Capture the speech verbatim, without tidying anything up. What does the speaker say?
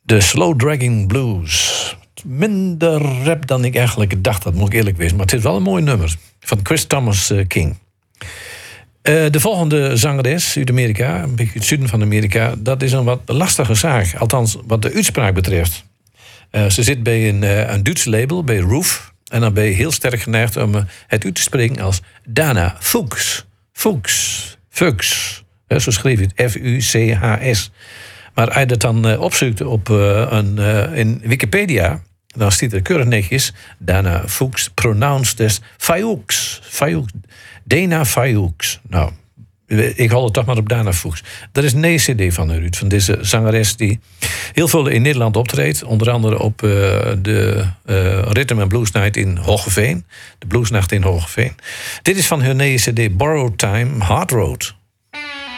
De Slow Dragging Blues. Minder rap dan ik eigenlijk dacht, dat moet ik eerlijk wezen. Maar het is wel een mooi nummer van Chris Thomas uh, King. Uh, de volgende zangeres uit Amerika, een beetje het zuiden van Amerika, dat is een wat lastige zaak. Althans, wat de uitspraak betreft. Uh, ze zit bij een, uh, een Duits label, bij Roof. En dan ben je heel sterk geneigd om uh, het uit te spreken als Dana Fuchs. Fuchs. Fuchs. Uh, zo schreef je het. F U C H S. Maar als je dat dan uh, opzoekt op, uh, een, uh, in Wikipedia, dan staat er keurig netjes Dana Fuchs, pronounced as Fuchs. Fuchs. Dana Fuchs. Nou, ik hou het toch maar op Dana Fuchs. Dat is een nieuwe cd van Ruud, van deze zangeres die heel veel in Nederland optreedt. Onder andere op uh, de uh, Rhythm and Blues Night in Hoogeveen. De Bluesnacht in Hoogeveen. Dit is van hun nieuwe cd Borrowed Time, Hard Road.